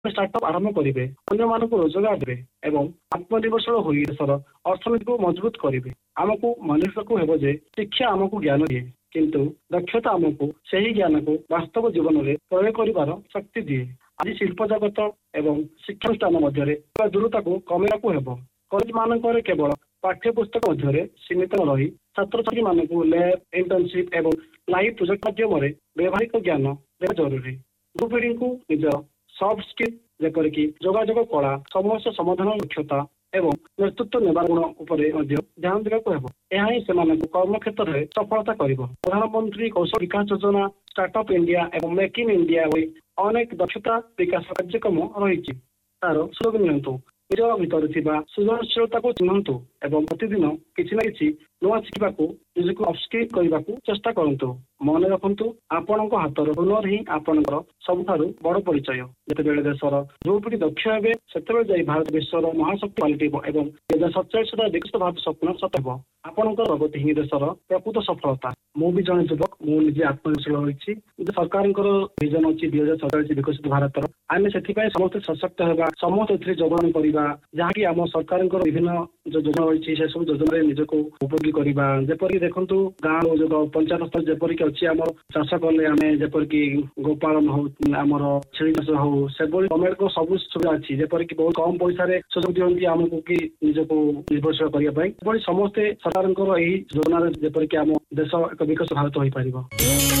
Startup ଆରମ୍ଭ କରିବେ, ଅନ୍ୟମାନଙ୍କୁ ରୋଜଗାର ଦେବେ ଏବଂ ଆତ୍ମନିର୍ଭରଶୀଳ ହୋଇ ଦେଶର ଅର୍ଥନୀତିକୁ ମଜବୁତ କରିବେ। ଆମକୁ ମନେ ରଖିବାକୁ ହେବ ଯେ ଶିକ୍ଷା ଆମକୁ ଜ୍ଞାନ ଦିଏ, କିନ୍ତୁ ଦକ୍ଷତା ଆମକୁ ସେହି ଜ୍ଞାନକୁ ବାସ୍ତବ ଜୀବନରେ ପ୍ରୟୋଗ କରିବାର ଶକ୍ତି ଦିଏ। ଆଜି ଶିଳ୍ପ ଜଗତ ଏବଂ ଶିକ୍ଷାନୁଷ୍ଠାନ ମଧ୍ୟରେ ଥିବା ଦୂରତାକୁ କମାଇବାକୁ ହେବ। କଲେଜ ମାନଙ୍କରେ କେବଳ ପାଠ୍ୟପୁସ୍ତକ ମଧ୍ୟରେ ସୀମିତ ନ ରହି ଛାତ୍ରଛାତ୍ରୀମାନଙ୍କୁ ଲ୍ୟାବ୍, ଇଣ୍ଟର୍ନସିପ୍ ଏବଂ ଲାଇଭ୍ ପ୍ରୋଜେକ୍ଟ ମାଧ୍ୟମରେ ବ୍ୟବହାରିକ ଜ୍ଞାନ ଦେବା ଜରୁରୀ। ଯୁବପିଢ଼ିଙ୍କୁ ନିଜ ସଫ୍ଟ ସ୍କିଲ୍ ଯେପରିକି ଯୋଗାଯୋଗ କଳା, ସମସ୍ୟା ସମାଧାନ ଦକ୍ଷତା ଏବଂ ନେତୃତ୍ୱ ନେବା ଗୁଣ ଉପରେ ମଧ୍ୟ ଧ୍ୟାନ ଦେବାକୁ ହେବ। ଏହା ହିଁ ସେମାନଙ୍କୁ କର୍ମକ୍ଷେତ୍ରରେ ସଫଳତା କରିବ। ପ୍ରଧାନମନ୍ତ୍ରୀ କୌଶଳ ବିକାଶ ଯୋଜନା, ଷ୍ଟାର୍ଟଅପ୍ ଇଣ୍ଡିଆ ଏବଂ ମେକ୍ ଇନ୍ ଇଣ୍ଡିଆ ଭଳି ଅନେକ ଦକ୍ଷତା ବିକାଶ କାର୍ଯ୍ୟକ୍ରମ ରହିଛି। ତାର ସୁଯୋଗ ନିଅନ୍ତୁ, ନିଜ ଭିତରେ ଥିବା ସୃଜନଶୀଳତାକୁ ଚିହ୍ନନ୍ତୁ ଏବଂ ପ୍ରତିଦିନ କିଛି ନା କିଛି ନୂଆ ଶିଖିବାକୁ ନିଜକୁ ଅପସ୍କିଲ୍ କରିବାକୁ ଚେଷ୍ଟା କରନ୍ତୁ। ମନେ ରଖନ୍ତୁ, ଆପଣଙ୍କ ହାତର ହୁନର ହିଁ ଆପଣଙ୍କର ସବୁଠାରୁ ବଡ଼ ପରିଚୟ। ଯେତେବେଳେ ଦେଶର ଯୁବପିଢ଼ି ଦକ୍ଷ ହେବେ, ସେତେବେଳେ ଯାଇ ଭାରତ ବିଶ୍ୱର ମହାଶକ୍ତି ପାଲଟିବ ଏବଂ 2047 ସୁଦ୍ଧା ବିକଶିତ ଭାରତ ସ୍ୱପ୍ନ ସତ ହେବ। ଆପଣଙ୍କର ପ୍ରଗତି ହିଁ ଦେଶର ପ୍ରକୃତ ସଫଳତା। ମୁଁ ବି ଜଣେ ଯୁବକ, ମୁଁ ନିଜେ ଆତ୍ମନିର୍ଭରଶୀଳ ହୋଇଛି। ସରକାରଙ୍କର ଭିଜନ ଅଛି 2047 ବିକଶିତ ଭାରତର। ଆମେ ସେଥିପାଇଁ ସମସ୍ତେ ସଶକ୍ତ ହେବା, ସମସ୍ତେ ଏଥିରେ ଯୋଗଦାନ କରିବା, ଯାହାକି ଆମ ସରକାରଙ୍କର ବିଭିନ୍ନ ଯୋଜନା ରହିଛି ସେସବୁ ଯୋଜନାରେ ନିଜକୁ ଉପଯୋଗୀ କରିବା। ଯେପରିକି ଦେଖନ୍ତୁ, ଗାଁ ଯୋଗ ପଞ୍ଚାୟତ ସ୍ତର ଯେପରିକି ଅଛି, ଆମର ଚାଷ କଲେ ଆମେ ଯେପରିକି ଗୋପାଳନ ହଉ, ଆମର ଛେଳି ଚାଷ ହଉ, ସେଭଳି ଗଭର୍ଣ୍ଣମେଣ୍ଟଙ୍କ ସବୁ ସୁବିଧା ଅଛି। ଯେପରିକି ବହୁତ କମ ପଇସାରେ ସୁଯୋଗ ଦିଅନ୍ତି ଆମକୁ କି ନିଜକୁ ନିର୍ଭରଶୀଳ କରିବା ପାଇଁ। ଏଭଳି ସମସ୍ତେ ସରକାରଙ୍କର ଏହି ଯୋଜନାରେ ଯେପରିକି ଆମ ଦେଶ ଏକ ବିକଶିତ ଭାରତ ହୋଇପାରିବ।